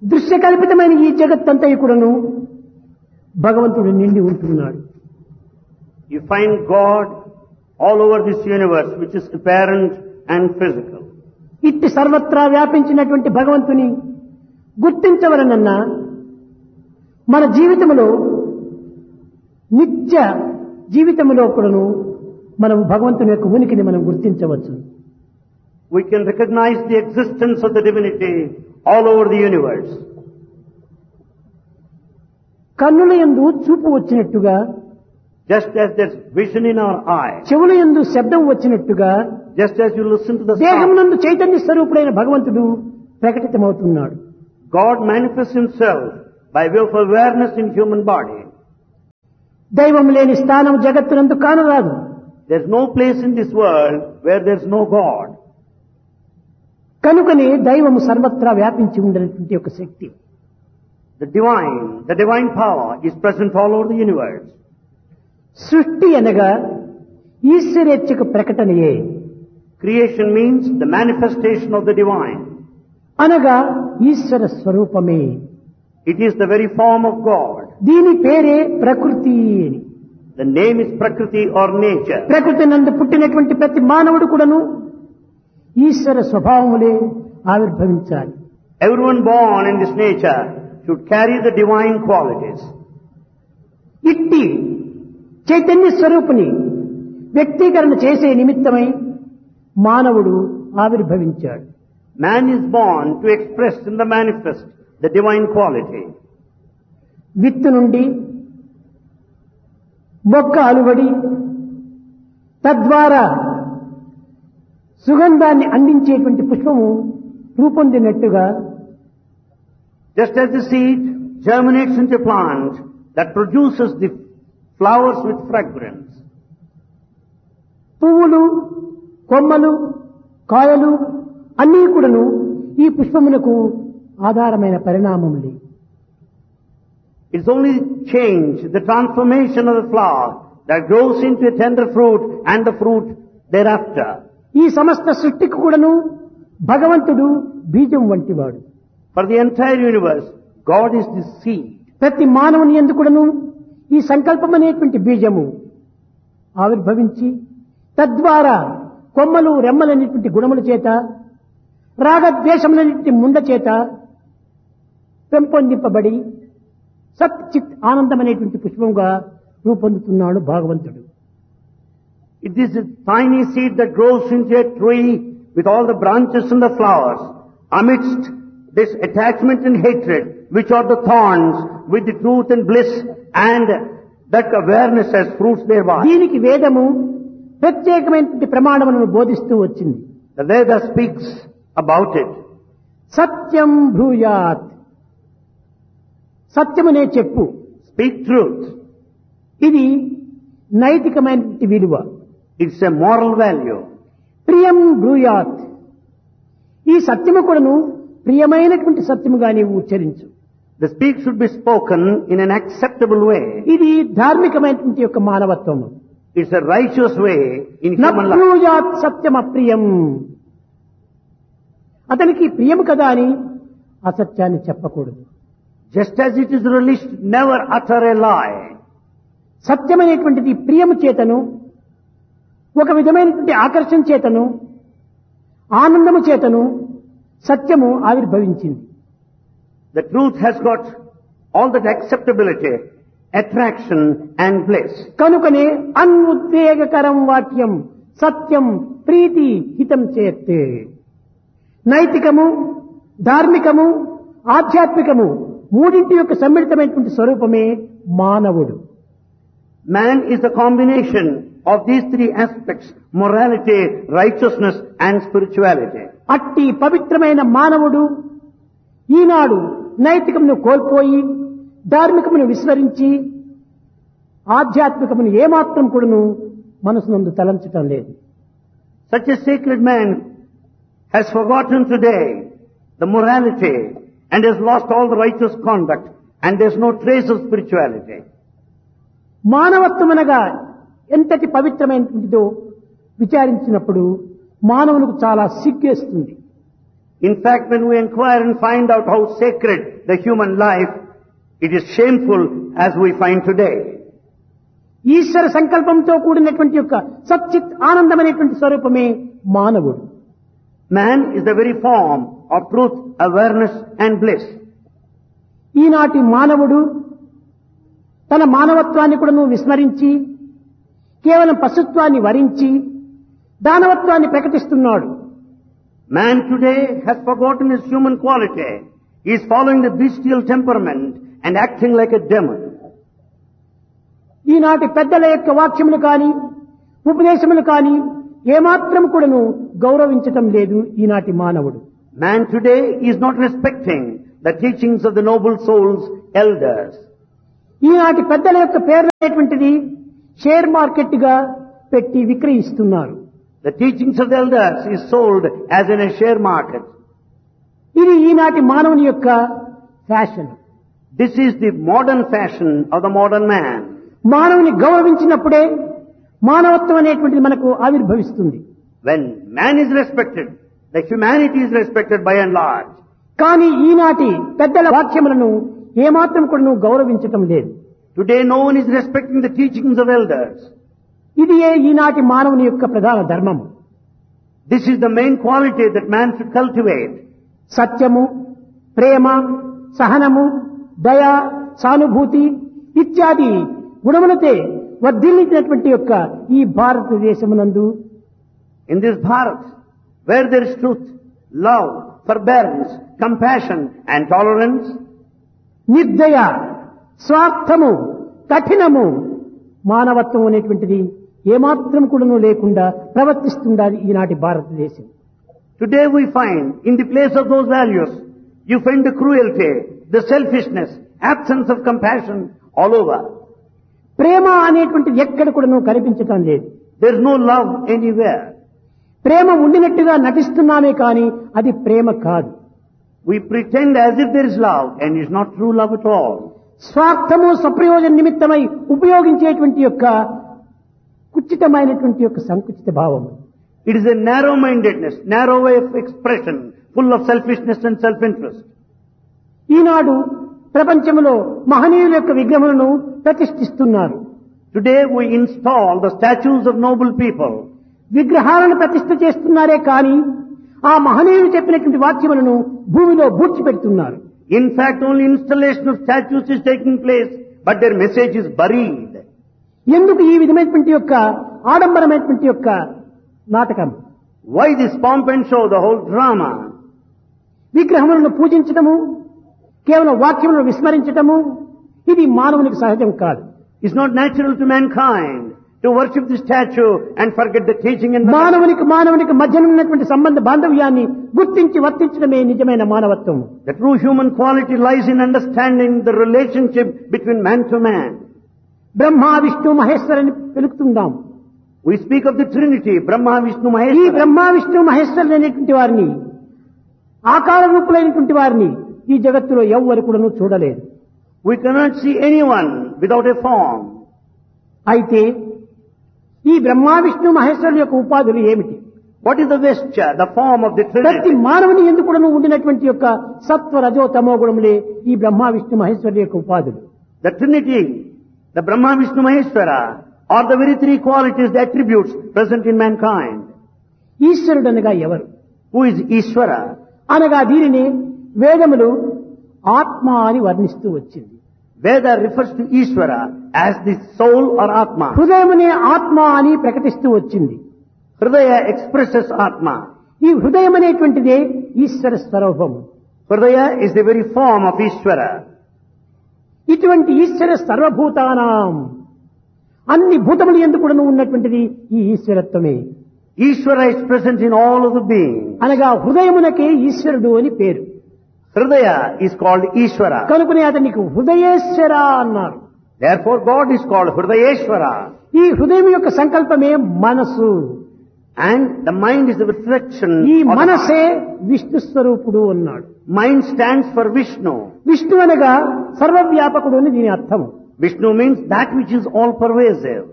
దృశ్యకల్పితమైన ఈ జగత్తంతా కూడాను భగవంతుడు నిండి ఉంటున్నాడు. You find God all over this universe, which is apparent and physical. ఇట్టి సర్వత్రా వ్యాపించినటువంటి భగవంతుని గుర్తించవలనన్నా మన జీవితంలో నిత్య జీవితంలో కూడాను మనం భగవంతుని యొక్క ఉనికిని మనం గుర్తించవచ్చు. We can recognize the existence of the divinity all over the universe. కన్నుల యందు చూపు వచ్చినట్టుగా, Just as there's vision in our eye, చెవుల యందు శబ్దం వచ్చినట్టుగా, just as you listen to the దేహం sound, నందు చైతన్య స్వరూపుడైన భగవంతుడు ప్రకటితమవుతున్నాడు. God manifests himself by way of awareness in human body. దైవం లేని స్థానం జగత్తునందు కానరాదు. There's no place in this world where there's no God. కనుకనే దైవము సర్వత్రా వ్యాపించి ఉండేటువంటి ఒక శక్తి. The divine power is present all over the universe. సృష్టి అనగా ఈశ్వరేచ్ఛకు ప్రకటనయే. Creation means the manifestation of the divine. అనగా ఈశ్వర స్వరూపమే. It is the very form of God. దీని పేరే ప్రకృతి అని. The name is Prakriti or nature. ప్రకృతి నందు పుట్టినటువంటి ప్రతి మానవుడు కూడాను ఈశ్వర స్వభావములే ఆవిర్భవించాలి. Everyone born in this nature should carry the divine qualities. ఇట్టి చైతన్య స్వరూపుని వ్యక్తీకరణ చేసే నిమిత్తమై మానవుడు ఆవిర్భవించాడు. Man is born to express in the manifest the divine quality. విత్తు నుండి మొక్క అలువడి తద్వారా సుగంధాన్ని అందించేటువంటి పుష్పము రూపొందినట్టుగా, Just as the seed germinates into a plant that produces the flowers with fragrance, పువ్వులు, కొమ్మలు, కాయలు అన్నీ కూడాను ఈ పుష్పమునకు ఆధారమైన పరిణామములే. it's only change, the transformation of the flower that grows into a tender fruit and the fruit thereafter. ఈ సమస్త సృష్టికి కూడాను భగవంతుడు బీజం వంటివాడు. For the entire universe, God is the seed. ప్రతి మానవుని యందు కూడాను ఈ సంకల్పం అనేటువంటి బీజము ఆవిర్భవించి తద్వారా కొమ్మలు, రెమ్మలనేటువంటి గుణముల చేత, రాగద్వేషములనేటువంటి ముండ చేత పెంపొందింపబడి సత్ చిత్ ఆనందం అనేటువంటి పుష్పంగా రూపొందుతున్నాడు భగవంతుడు. It is a tiny seed that grows into a tree with all the branches and the flowers. Amidst this attachment and hatred, which are the thorns, with the truth and bliss and that awareness as fruits thereby. దీనికి వేదము ప్రత్యేకమైనటువంటి ప్రమాణములను బోధిస్తూ వచ్చింది. The Veda speaks about it. సత్యం బ్రూయాత్, సత్యమునే చెప్పు. Speak truth. ఇది నైతికమైనటువంటి విలువ. It's a moral value. ప్రియం బ్రూయాత్, ఈ సత్యము కూడాను ప్రియమైనటువంటి సత్యముగా నీవు ఉచ్చరించు. The speak should be spoken in an acceptable way. ఇది ధార్మికమైనటువంటి యొక్క మానవత్వము. It's a righteous way in human life. నబ్రూయాత్ సత్యం అప్రియం, అతనికి ప్రియము కదా అని అసత్యాన్ని చెప్పకూడదు. Just as it is released, never utter a lie. సత్యమైనటువంటిది ప్రియము చేతను, ఒక విధమైనటువంటి ఆకర్షణ చేతను, ఆనందము చేతను సత్యము ఆవిర్భవించింది. The truth has got all that acceptability, attraction and bliss. కనుకనే అన్ఉద్వేగకరం వాక్యం సత్యం ప్రీతి హితం చేస్తే. నైతికము, ధార్మికము, ఆధ్యాత్మికము మూడింటి యొక్క సమ్మిళితమైనటువంటి స్వరూపమే మానవుడు. Man is the combination of these three aspects: morality, righteousness and spirituality. అట్టి పవిత్రమైన మానవుడు ఈనాడు నైతికమును కోల్పోయి ధార్మికమును విస్మరించి ఆధ్యాత్మికమును ఏమాత్రం కూడాను మనసునందు తలంచటం లేదు. Such a sacred man has forgotten today the morality and has lost all the righteous conduct, and there's no trace of spirituality. మానవత్వమనగా ఎంతటి పవిత్రమైనదో విచారించినప్పుడు మానవునికి చాలా సిగ్గేస్తుంది. In fact, when we inquire and find out how sacred the human life, it is shameful as we find today. ఈశ్వర సంకల్పంతో కూడినటువంటి యొక్క సచ్చిత్ ఆనందమైనటువంటి స్వరూపమే మానవుడు. Man is the very form of truth, awareness and bliss. ఈనాటి మానవుడు తన మానవత్వాన్ని కూడా విస్మరించి కేవలం పశుత్వాన్ని వరించి దానవత్వాన్ని ప్రకటిస్తున్నాడు. Man today has forgotten his human quality. He is following the bestial temperament and acting like a demon. ఈనాటి పెద్దల యొక్క వాక్యములు కాని ఉపదేశములు కాని ఏమాత్రం కూడాను గౌరవించటం లేదు ఈనాటి మానవుడు. Man today is not respecting the teachings of the noble souls, elders. ఈనాటి పెద్దల యొక్క పేర్లనేటువంటిది షేర్ మార్కెట్ గా పెట్టి విక్రయిస్తున్నారు. The teachings of the elders is sold as in a share market. ఇది ఈనాటి మానవుని యొక్క fashion. This is the modern fashion of the modern man. మానవుని గౌరవించినప్పుడే మానవత్వం అనేటువంటిది మనకు ఆవిర్భవిస్తుంది. When man is respected, the humanity is respected by and large. కానీ ఈనాటి పెద్దల వాక్యములను ఏమాత్రం కూడా గౌరవించటం లేదు. Today no one is respecting the teachings of elders. ఇదియే ఈనాటి మానవుని యొక్క ప్రధాన ధర్మము. This is the main quality that man should cultivate. సత్యము, ప్రేమ, సహనము, దయ, సానుభూతి ఇత్యాది గుణములతో వర్ధిల్లించినటువంటి యొక్క ఈ భారతదేశమునందు In this Bharat, where there is truth, love, forbearance, compassion and tolerance, నిర్దయ, స్వార్థము, కఠినము, మానవత్వం అనేటువంటిది ఏమాత్రం కూడాను లేకుండా ప్రవర్తిస్తుండాలి ఈనాటి భారతదేశం. today we find in the place of those values, you find the cruelty, the selfishness, absence of compassion all over. ప్రేమ అనేటువంటిది ఎక్కడ కూడాను కనిపించటం లేదు. There is no love anywhere. ప్రేమ ఉండినట్టుగా నటిస్తున్నామే కానీ అది ప్రేమ కాదు. We pretend as if there is love and it's not true love at all. స్వార్థము స్వప్రయోజన నిమిత్తమై ఉపయోగించేటువంటి యొక్క కుచితమైనటువంటి యొక్క సంకుచిత భావము. It is a narrow-mindedness, narrow way of expression, full of selfishness and self-interest. ఈనాడు ప్రపంచంలో మహనీయుల యొక్క విగ్రహములను ప్రతిష్ఠిస్తున్నారు. Today we install the statues of noble people. విగ్రహాలను ప్రతిష్ఠ చేస్తున్నారే కానీ ఆ మహనీయులు చెప్పినటువంటి వాక్యములను భూమిలో పూడ్చిపెడుతున్నారు. In fact, only installation of statues is taking place, but their message is buried. ఎందుకు ఈ విధమైనటువంటి యొక్క ఆడంబరమైనటువంటి యొక్క నాటకం? Why this pomp and show, the whole drama? విగ్రహములను పూజించటము, కేవలం వాక్యములను విస్మరించటము ఇది మానవునికి సహజం కాదు. It's not natural to mankind to worship the statue and forget the teaching and మానవునికి మధ్యన ఉన్నటువంటి సంబంధ బాంధవ్యాన్ని గుర్తించి వర్తించడమే నిజమైన మానవత్వం. The true human quality lies in understanding the relationship between man to man. Brahma, Vishnu, మహేశ్వరుని పిలుపుతుందాం. We speak of the Trinity, Brahma, Vishnu, ఈ Maheshwara. బ్రహ్మ, విష్ణు, మహేశ్వరులు అనేటువంటి వారిని, ఆకార రూపులైనటువంటి వారిని ఈ జగత్తులో ఎవ్వరు కూడాను చూడలేదు. We cannot see anyone without a form. అయితే ఈ బ్రహ్మ, విష్ణు, మహేశ్వరుల యొక్క ఉపాధులు ఏమిటి? What is the vesture, the form of the ప్రతి Trinity? మానవుని ఎందుకు కూడాను ఉండినటువంటి యొక్క సత్వ, రజో, తమో గుణములే ఈ బ్రహ్మ, విష్ణు, మహేశ్వరుల యొక్క ఉపాధులు. The Trinity, the Brahma, Vishnu, Maheshwara are the very three qualities, the attributes present in mankind. ఈశ్వరుడు అనగా ఎవరు? Who is Ishvara? అనగా దీనిని వేదములు ఆత్మ అని వర్ణిస్తూ వచ్చింది. Veda refers to Ishvara as the soul or Atma. హృదయమునే ఆత్మ అని ప్రకటిస్తూ వచ్చింది. Hridaya expresses Atma. ఈ హృదయం అనేటువంటిదే ఈశ్వర స్వరూపము. Hridaya is the very form of Ishvara. ఇటువంటి ఈశ్వర సర్వభూతానాం, అన్ని భూతములు ఎందుకు కూడాను ఉన్నటువంటిది ఈ ఈశ్వరత్వమే. Ishvara is present in all of the beings. అనగా హృదయమునకే ఈశ్వరుడు అని పేరు. Hridaya is called Ishvara. కనుకనే అతనికి హృదయేశ్వర అన్నారు. Therefore God is called Hridayeshvara. ఈ హృదయం యొక్క సంకల్పమే మనసు. And the mind is the reflection ఈ of the మనసే విష్ణు స్వరూపుడు అన్నాడు. mind stands for Vishnu. Vishnu అనగా సర్వవ్యాపకుడు అని దీని అర్థం. Vishnu means that which is all pervasive.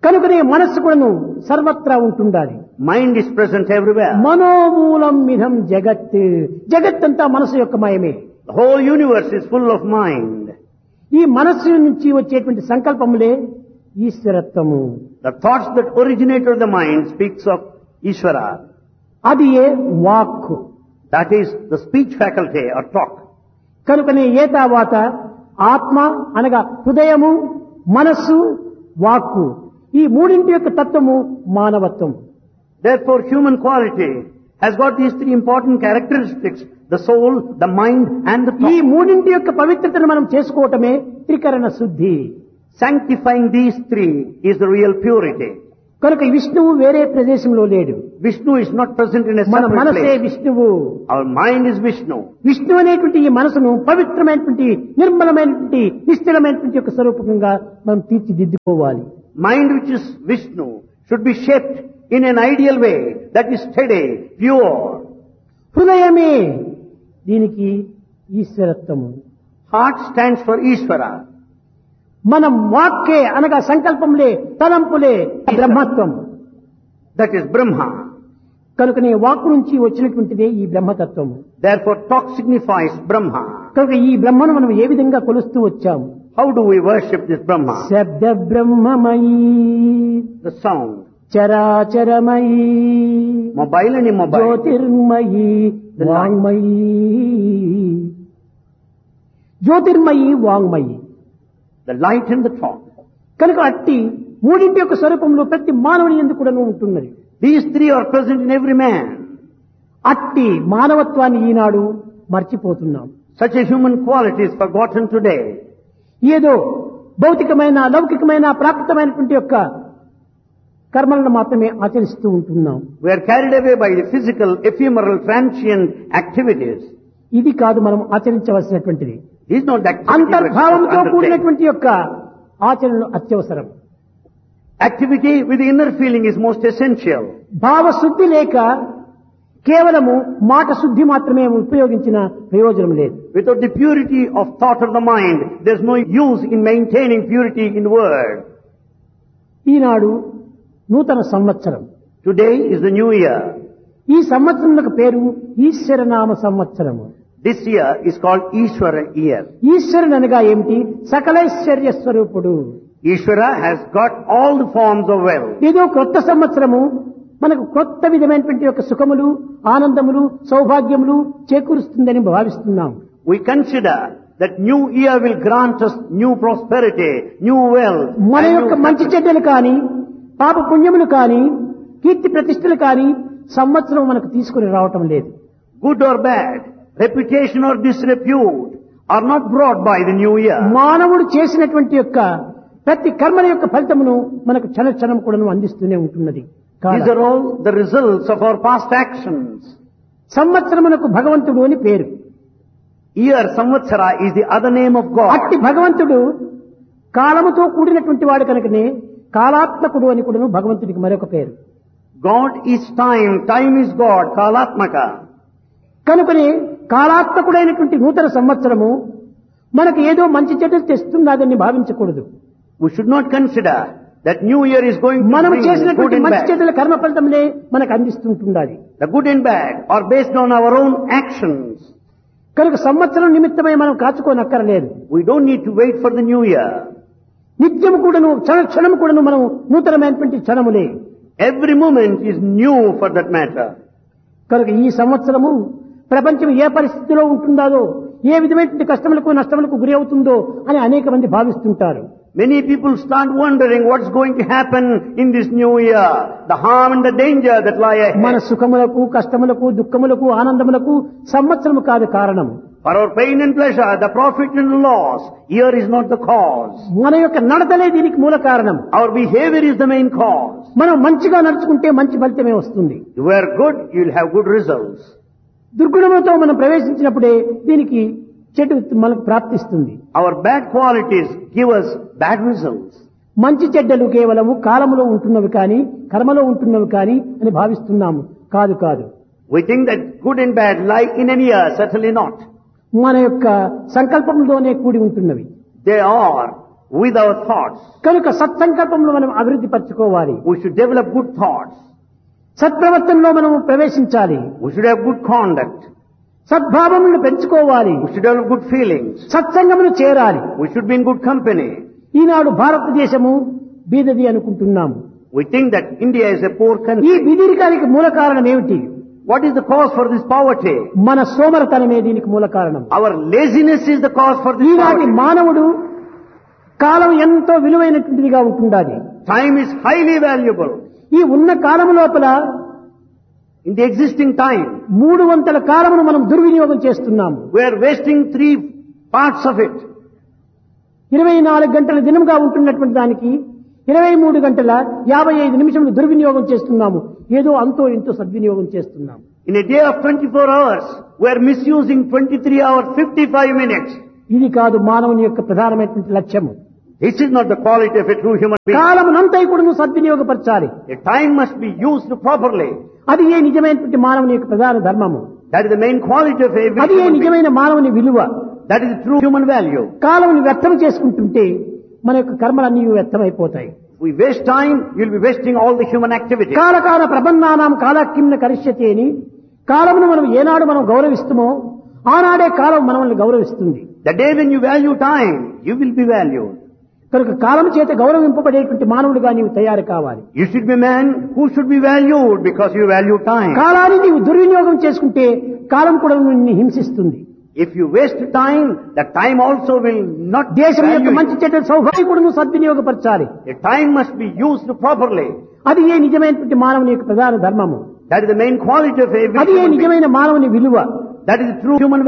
కనుకనే మనస్సు కూడాను సర్వత్రా ఉంటుండాలి. Mind is present everywhere. మనోమూలం మిథం జగత్. జగత్తంతా మనసు యొక్క మయమే. The whole universe is full of mind. ఈ మనస్సు నుంచి వచ్చేటువంటి సంకల్పములే ఈశ్వరత్వము. The thoughts that originate from the mind speaks of Ishvara. అది ఏ వాక్కు. That is the speech faculty or talk. కనుకనే ఏతావాత ఆత్మ అనగా హృదయము, మనస్సు, వాక్కు ఈ మూడింటి యొక్క తత్వము మానవత్వం. Therefore, human quality has got these three important characteristics: the soul, the mind, and the ఈ thought. మూడింటి యొక్క పవిత్రతను మనం చేసుకోవటమే త్రికరణ శుద్ధి. Sanctifying these three is the real purity. కనుక విష్ణువు వేరే ప్రదేశంలో లేడు. Vishnu is not present in a మన separate మనసే place. విష్ణువు. Our mind is Vishnu. Vishnu అనేటువంటి ఈ మనసును పవిత్రమైనటువంటి నిర్మలమైనటువంటి నిశ్చలమైనటువంటి యొక్క స్వరూపంగా మనం తీర్చిదిద్దుకోవాలి. Mind which is Vishnu should be shaped in an ideal way that is steady, pure. హృదయమే దీనికి ఈశ్వరత్వము. Heart stands for Ishvara. మనం వాక్కే అనగా సంకల్పంలే తలంపులే బ్రహ్మత్వం. That is Brahma. కనుకనే వాక్కు నుంచి వచ్చినటువంటిదే ఈ బ్రహ్మతత్వము. Therefore, talk signifies Brahma. కనుక ఈ బ్రహ్మను మనం ఏ విధంగా కొలుస్తూ వచ్చాము? How do we worship this Brahma? శబ్ద బ్రహ్మమయీ The sound. చరాచరమయీ Mobile and immobile. Jyothirmayi వాంగ్మయీ. Jyothirmayi వాంగ్మయీ. The light and the thought. కనుక అట్టి మూడింటి యొక్క స్వరూపంలో ప్రతి మానవుని ఎందుకు కూడా ఉంటున్నది. These three are present in every man. అట్టి మానవత్వాన్ని ఈనాడు మర్చిపోతున్నాం. Such a human quality is forgotten today. ఏదో భౌతికమైన లౌకికమైన ప్రాకృతమైనటువంటి యొక్క కర్మలను మాత్రమే ఆచరిస్తూ ఉంటున్నాం. We are carried away by the physical, ephemeral, transient activities. ఇది కాదు మనం ఆచరించవలసినటువంటిది. This is not the activity అంతర్భావంతో we should undertake. కూడినటువంటి యొక్క ఆచరణలు అత్యవసరం. Activity with the inner feeling is most essential. భావశుద్ధి లేక కేవలము మాట శుద్ధి మాత్రమే ఉపయోగించిన ప్రయోజనం లేదు. Without the purity of thought of the mind, there is no use in maintaining purity in word. ఈనాడు నూతన సంవత్సరం. Today is the new year. ఈ సంవత్సరములకు పేరు ఈశ్వరనామ సంవత్సరము. This year is called Ishvara year. ఈశ్వరుడు అనగా ఏమిటి? సకలైశ్వర్య స్వరూపుడు. Ishvara has got all the forms of wealth. ఏదో కొత్త సంవత్సరము మనకు కొత్త విధమైనటువంటి యొక్క సుఖములు, ఆనందములు, సౌభాగ్యములు చేకూరుస్తుందని భావిస్తున్నాం. We consider that new year will grant us new prosperity, new wealth. మన and యొక్క new మంచి success. చెడ్డలు కానీ, పాప పుణ్యములు కానీ, కీర్తి ప్రతిష్టలు కానీ సంవత్సరం మనకు తీసుకుని రావటం లేదు. Good or bad, reputation or disrepute are not brought by the new year. మానవుడు చేసినటువంటి యొక్క ప్రతి కర్మల యొక్క ఫలితమును మనకు క్షణ క్షణం కూడా అందిస్తూనే ఉంటున్నది. These are all the results of our past actions. సంవత్సరమునకు భగవంతుడు అని పేరు. Year, Samvatsara, is the other name of God. అట్టి భగవంతుడు కాలముతో కూడినటువంటి వాడు కనుకనే కాలాత్మకుడు అని కూడా భగవంతుడికి మరొక పేరు. God is time, time is God, Kalatmaka. కనుకనే కాలాత్మకుడైనటువంటి నూతన సంవత్సరము మనకు ఏదో మంచి చెడ్డలు తెస్తున్నదని భావించకూడదు. We should not consider that new year is going to మనం bring good చేసినటువంటి and మంచి bad. చెడ్డల కర్మ ఫలితములే మనకు అందిస్తుంటుండాలి. The good and bad are based on our own actions. కనుక సంవత్సరం నిమిత్తమై మనం కాచుకోనక్కరలేదు. We don't need to wait for the new year. నిత్యము కూడాను క్షణ క్షణము కూడాను మనం నూతనమైనటువంటి క్షణములే. Every moment is new for that matter. కనుక ఈ సంవత్సరము ప్రపంచం ఏ పరిస్థితిలో ఉంటుందో, ఏ విధమైనటువంటి కష్టములకు నష్టములకు గురి అవుతుందో అని అనేక మంది భావిస్తుంటారు. Many people start wondering what's going to happen in this new year, the harm and the danger that lie మన ahead. సుఖములకు, కష్టములకు, దుఃఖములకు, ఆనందములకు సంవత్సరము కాదు కారణం. For our pain and pleasure, the profit and loss, year is not the cause. మన యొక్క నడతలే దీనికి మూల కారణం. Our behavior is the main cause. మనం మంచిగా నడుచుకుంటే మంచి ఫలితమే వస్తుంది. If you are good, you'll have good results. దుర్గుణములతో మనం ప్రవేశించినప్పుడే దీనికి చెడు మనకు ప్రాప్తిస్తుంది. Our bad qualities give us bad results. మంచి చెడ్డలు కేవలము కాలములో ఉంటున్నవి కానీ, కర్మలో ఉంటున్నవి కానీ అని భావిస్తున్నాము. కాదు కాదు. We think that good and bad lie in an year, certainly not. మన యొక్క సంకల్పంలోనే కూడి ఉంటున్నవి. They are with our thoughts. కనుక సత్సంకల్పంలో మనం అభివృద్ధి పరచుకోవాలి. We should develop good thoughts. సత్ప్రవర్తనలో మనం ప్రవేశించాలి. We should have good conduct. సద్భావములను పెంచుకోవాలి. We should develop good feelings. సత్సంగమును చేరాలి. We should be in good company. ఈనాడు భారతదేశము బీదది అనుకుంటున్నాము. We think that India is a poor ఈ country. బీదరికానికి మూల కారణం ఏమిటి? What is the cause for this poverty? మన సోమరతనమే దీనికి మూల కారణం. Our laziness is the cause for this ఈనాటి poverty. మానవుడు కాలం ఎంతో విలువైనటువంటిదిగా ఉంటుండాలి. Time is highly valuable. ఈ ఉన్న కాలం లోపల In the existing time, 300 కాలమును మనం దుర్వినియోగం చేస్తున్నాము. we are wasting 3 parts of it. 24 గంటల దినంగా ఉంటున్నటువంటి దానికి 23 గంటల 55 నిమిషములు దుర్వినియోగం చేస్తున్నాము. ఏదో అంతో ఇంతో సద్వినియోగం చేస్తున్నాము. In a day of 24 hours, we are misusing 23 hours 55 minutes. ఇది కాదు మానవుని యొక్క ప్రధానమైనటువంటి లక్ష్యము. This is not the quality of a true human being. కాలమునంతా కూడా సద్వినియోగపరచాలి. A time must be used properly. అది ఏ నిజమైనటువంటి మానవుని యొక్క ప్రధాన ధర్మము. That is the main quality of every అది ఏ human being. నిజమైన మానవుని విలువ. That is the true human value. కాలముని వ్యర్థం చేసుకుంటుంటే మన యొక్క కర్మలన్నీ వ్యర్థమైపోతాయి. We waste time, you'll be wasting all the human activity. కాలకాల ప్రబంధానాం కాలకిమ్న కరిష్యతి అని కాలమును మనం ఏనాడు మనం గౌరవిస్తామో ఆనాడే కాలం మనల్ని గౌరవిస్తుంది. The day when you value time, you will be valued. కనుక కాలం చేత గౌరవింపబడేటువంటి మానవుడిగా నీవు తయారు కావాలి. You should be a man who should be valued because you value time. కాలాన్ని నీవు దుర్వినియోగం చేసుకుంటే కాలం కూడా నిన్ను హింసిస్తుంది. If you waste time, the time also will not దేశం యొక్క value మంచి you. చెడ్డ సౌభాగ్యకుడును సద్వినియోగపరచాలి. The time must be used properly. అది ఏ నిజమైనటువంటి మానవుని యొక్క ప్రధాన ధర్మము. That is the main quality of every అది ఏ human being. నిజమైన మానవుని విలువ. That is the true human value.